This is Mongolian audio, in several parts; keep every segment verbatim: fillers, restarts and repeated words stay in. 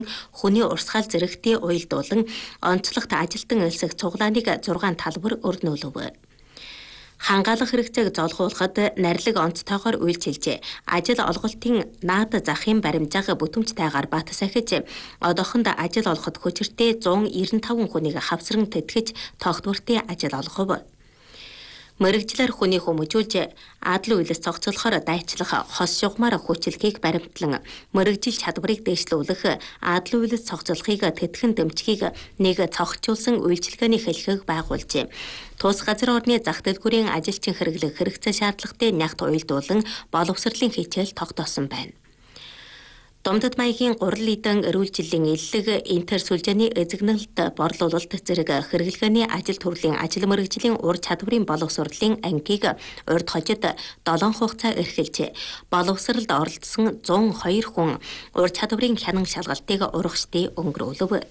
хүний урсгал зэрэгтээ уялдуулан онцлогт ажилтан элсэх цуглааныг зургаан талбар өрнүүлв. Хангаалах хэрэгцээг золгуулахад нарилэг онцтойгоор үйлчилжээ. Ажил олголтын наад захын баримжаага бүтэмжтэйгээр бат сахиж, одоохонд ажил олоход хүчиртэй зуун найман таван хүнийг хавсран тэтгэж тогтвортой ажил олгов. Мэргэжлэр хүний хүмүүжүүлж адлын үйлс цогцолохоор дайчлах хос шугамар хүчлэгийг баримтлан мэргэжил чадварыг дэвшлүүлэх адлын үйлс цогцолохыг тэтгэн дэмжихийг нэг цогцолсон үйлчилгээний хэлхийг байгуулжээ. Тус газар орны зах дэлгүүрийн ажилчин хэрэглэх хэрэгцээ шаардлагатай нягт уялдуулан боловсролын хичээл тогтоосон байна. Домдод маягийн гурал эдэн эрүүл жилийн эллэг интер сүлжээний эзэгнэлт борлуулалт зэрэг хэрэглгээний ажил төрлийн ажил мэргэжлийн ур чадварын боловсролын ангийг урд хожид долоон хугацаа эрхэлжээ. Боловсролд оролцсон зуун хоёр хүн ур чадварын хянан шалгалтыг урагштай өнгөрүүлв.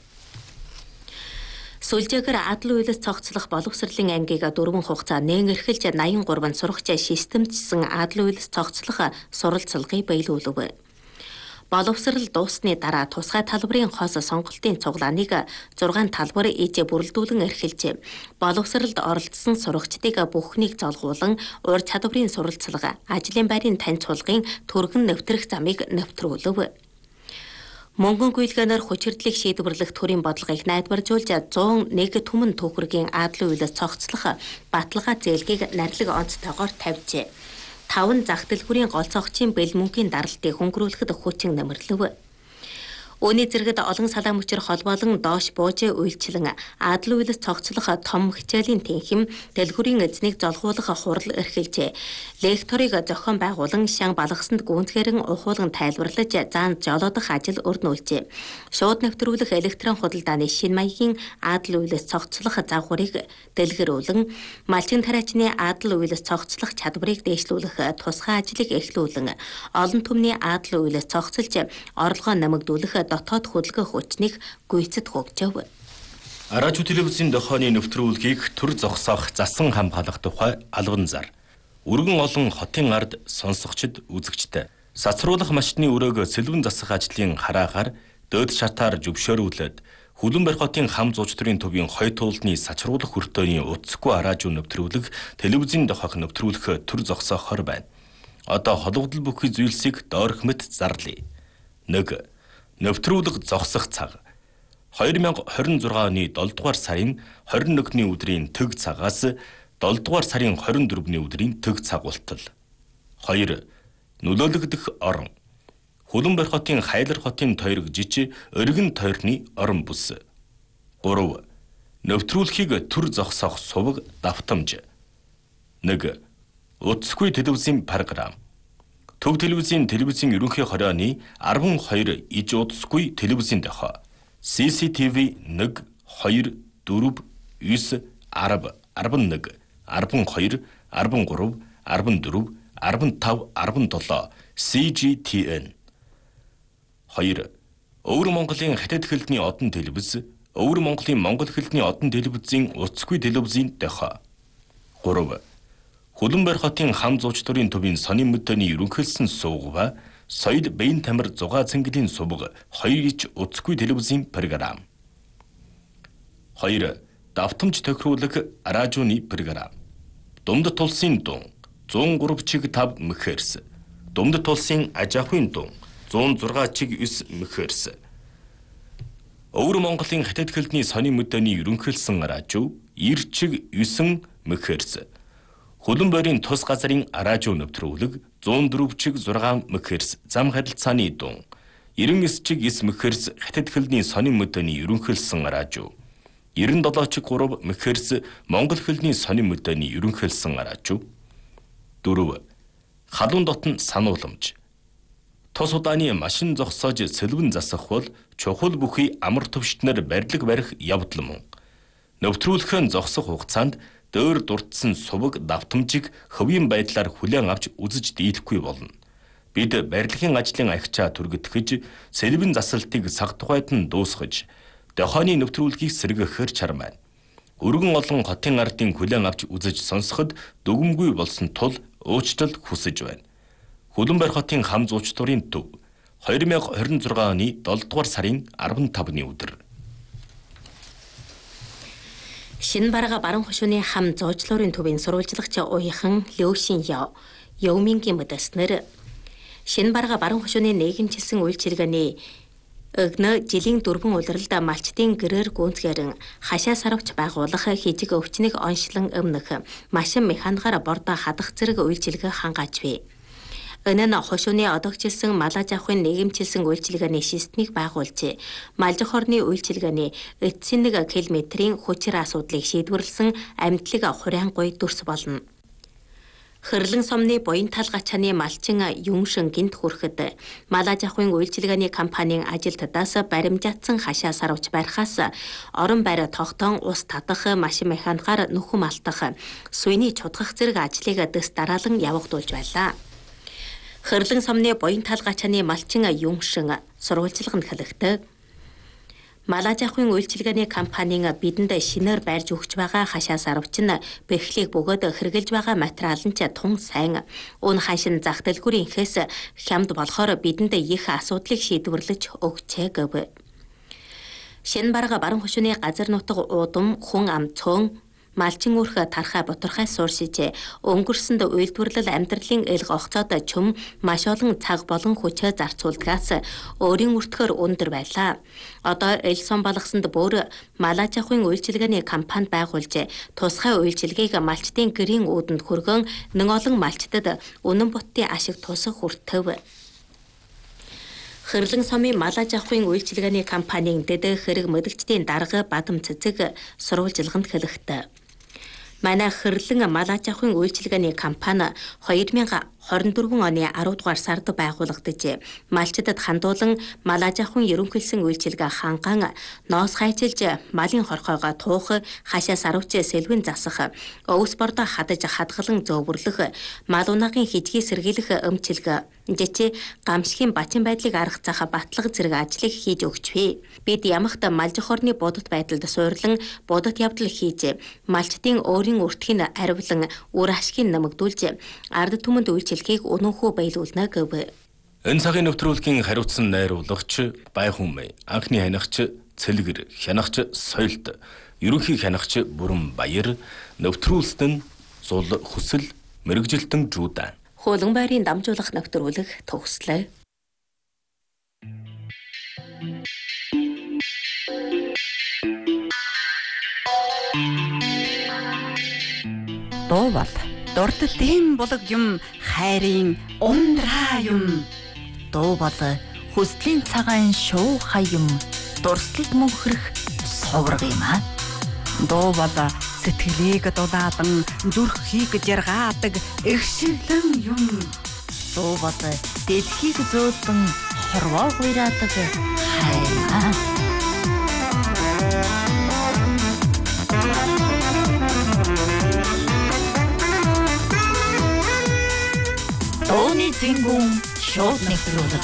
Сүлжээгээр адлын үйлс цогцлох боловсролын ангийг дөрвөн хугацаа нээн эрхэлж найман гурван сурагч системчсэн адлын үйлс цогцлох суралцлагыг биелүүлв. Боловсрол дуусны дараа тусгай талбарын хос сонголтын цуглааныг зургаан талбар ижээ бүрэлдүүлэн эрхэлжээ. Боловсролд оролцсон сурагчдыг бүхнийг золгуулан ур чадварын суралцлага, ажлын байрын танилцуулгын түргэн нэвтрэх замыг нэвтрүүлв. Мөнгөн гүйлгээнээр хүчирдлийг шийдвэрлэх төрийн бодлогыг найдваржуулж зуун нэг түмэн түүхргийн адлын үйлс цогцлох баталгаа зээлгийг нарилэг онцтойгоор тавьжээ. Таван зах дэлгүүрийн гол цогцын бэл мөнгөний даралтыг хөнгөрүүлэхэд хүчин нэмэрлэв. Үүний зэрэгт олон салаа мөчр холбоолон доош буужээ үйлчлэн адлын үйлс цогцлох том хичээлийн тэнхим дэлгүүрийн эзнийг золгуулах хурал эрхэлжээ. Лекторыг зохион байгуулан шан балгасанд гүнзгээрэн ухуулган тайлбарлаж заан жолоодох ажил өрнүүлжээ. Шууд нэвтрүүлэх электрон худалдааны шинэ маягийн адлын үйлс цогцлох загварыг дэлгэрүүлэн малчин тариачны адлын үйлс цогцлох чадварыг дээшлүүлэх тусгай ажлыг эхлүүлэн олон түмний адлын үйлс цогцолж орлогоо нэмэгдүүлэх дотоод хөдөлгөөн хүчнийг гүйцэд хөгжөв. Радио телевизийн дохооны нэвтрүүлгийг төр зогсоох засан хамгаалах тухай албан зар. Өргөн олон хотын ард сонсогчд үзэгчтэй. Сацруулах машины өрөөг сэлвэн засах ажлын хараагаар дөөд шатаар зөвшөөрүүлээд Хүлэн барих хотын хам зуучтрын төвийн хой туулны сачруулах хүртөөний утасгүй радио нэвтрүүлэг телевизийн дохоох нэвтрүүлэх төр зогсоохоор байна. Одоо холбогдол бүхий зүйлсийг доорх мэт зарлая. нэг Нэвтрүүлэг зогсох цаг. две тысячи двадцать шесть оны долоо дугаар сарын двадцать одны өдрийн төг цагаас долоо дугаар сарын двадцать дөрөвний өдрийн төг цагуултал. хоёр Нөлөөлөгдөх орон. Хүлэн барих хотын Хайлар хотын тойрог жиж өргөн тойрны орон бүс. гурав Нэвтрүүлэхийг төр зогсоох суваг давтамж. нэг Утасгүй телевизийн програм. Төв телевизийн телевизийн ерөнхий хорионы арван хоёр иж утасгүй телевизийн дохоо. си си ти ви нэг, хоёр, дөрөв, девять, арав, арван нэг, арван хоёр, арван гурав, арван дөрөв, арван тав, арван долоо си жи ти эн. хоёр Өвөр Монголын хятад хэлний одон телевиз, Өвөр Монголын монгол хэлний одон телевизийн утасгүй телевизийн дохоо. гурав Хүлэн барих хотын хам зуучтрын төвийн сонин мөдөний ерөнхийлсөн суугва, соёл Бэйн тамир зугаа цэнгэлийн сувг хоёр ич утасгүй телевизийн програм. хоёр Давтамж тохируулах радионы програм. Думдад тулсын дун зуун гурав чиг тав мегахерц. Думдад тулсын аж ахуйн дун зуун зургаан чиг девять мегахерц. Өвөр Монголын хятад хэлний сонин мөдөний ерөнхийлсөн радио девять чиг девять мегахерц. Хүлэн барийн тус газрын радио нэвтрүүлэг зуун дөрөв чиг зургаан мегахерц зам харилцааны дун девяносто чиг девять мегахерц хятад хэлний сонин мөдөний ерөнхийлсөн радио девяносто долоо чиг три мегахерц монгол хэлний сонин мөдөний ерөнхийлсөн радио. дөрөв Халуун дотн санууламж. Тус удааны машин зогсоож сэлвэн засах бол чухал бүхий амар төвштнэр барилга барих явдал мөн. Нэвтрүүлэхэн зогсох хугацаанд дөөр дурдсан суваг давтамжийг хөвийн байдлаар хүлээн авч үзэж дийлэхгүй болно. Бид барилгын ажлын агчаа түргэтгэж, сэлбэн засалтыг цаг тухайд нь дуусгаж, дохооны нэвтрүүлгийг сэргэхээр чармай. Өргөн олон хотын ардын хүлээн авч үзэж сонсоход дүгэмгүй болсон тул уучлал хүсэж байна. Хүлэн барих хотын хам зууч турын төв, хоёр мянга хорин зургаан оны долдугаар сарын арван тавны өдөр. Шинэ барга баруун хошууны хам зоожлуурын төвийн сурвалжлагч уяхан Лёшин Яо, Явмингийн мөдөснөр шинэ барга баруун хошууны нийгэмчилсэн үйлчилгээний өгнө жилийн дөрвөн улиралд малчдын гэрээр гүнзгээрэн хашаа сарвч байгуулах хижиг өвчнийг оншлон өмнөх машин механикаар бордоо хадах зэрэг үйлчилгээ хангааж бий. Энэ нь хошууны одогчилсан малаж авахын нийгэмчилсэн үйлчилгээний системийг байгуулж, малжих орны үйлчилгээний эцсийн нэг километрийн хүчээр асуудлыг шийдвэрлсэн амьдлыг хурянгуй дүрс болно. Хэрлэн сомны буян тал гачааны малчин Юншин гинт хүрэхэд малаж авахын үйлчилгээний компанийн ажилтдаас баримжаатсан хашаа сарвч барихаас орон байр тогтоон ус татах машин механикаар нүхэн малтах суйны чудгах зэрэг ажлыг дэс дараалан явагдуулж байлаа. Хэрлэн сомны буян тал гачааны малчин Юншин сурвалжлаганд хэлэхдээ малаж авахын үйлчилгээний компанийн бидэнд шинээр байрж өгч байгаа хашаа сарвч нь бэхлийг бөгөөд хэрглэж байгаа материал нь ч тун сайн. Өн ханшин зах дэлгүүрийнхээс хямд болохоор бидэнд их асуудлыг шийдвэрлэж өгчээ гэв. Шинэ барга баруун хошууны газар нутаг уудам хүн ам цөөн малчин үрх тархай бутархай сууршиж өнгөрсөнд үйлдвэрлэл амьдралын элг огцоод чөм маш олон цаг болон хүчээ зарцуулдгаас өөрийн өртгөр өндөр байлаа. Одоо эл сон балгасанд бүр малаж авахын үйлчилгээний компани байгуулж тусгай үйлчилгээг малчдын гэрийн үүдэнд хүргэн нэг олон малчдад үнэн бутдын ашиг тусах хүртэв. Хэрлэн сомын малаж авахын үйлчилгээний компанийн дэд хэрэг мөдөгчдийн дарга Бадам Цэцэг сурвалжлаганд хэлэхдээ манай хэрлэн малаж авахын үйлчилгээний компани хоёр мянга хорин дөрвөн оны арав дугаар сард байгуулагдаж малчдад хандуулан малаж авахын ерөнхийлсөн үйлчилгээ ханган ноос хайчилж малын хорхоогоо туох хашаа сарвч сэлвэн засах өвс бордоо хадаж хадгалан зөөвөрлөх мал унагийн хижгийг сэргийлэх өмчилгээ жичи гамшигын бачин байдлыг арга зах батлага зэрэг ажлыг хийж өгчвээ. Бид ямагт малжих орны будад байдалд суурлан будад явдал хийж малчдын өөрийн өртгийг аривлан үр ашгийг нэмэгдүүлж ард түмэнд үйлчилгээг өнөөхөө баялуулна гэв. Энэ цагийн нэвтрүүлгийн хариуцсан найруулагч Байхүнмэ, анхны хянагч Цэлгэр, хянагч Соёлт, ерөнхий хянагч Бүрэн Баяр, нэвтрүүлсэд нь Зул Хүсэл, мэрэгжилтэн Жуудан. Хуулан байрын дамжуулах нэвтрүүлэг төгслөө. Дуу бол дурддын булаг юм, хайрын ундраа юм. Дуу бол хүслийн цагаан шуу хай юм, дурслыг мөнхрөх совраг юм аа. Дуу бол сэтгэлийг дулаадан зүрхийг жаргаадаг эгшилэн юм. Дуу бол дэлхийг зөөлөн хорвоо гуйраадаг хайраа. Дууны зингүүн шууд нэвтрүүлэг.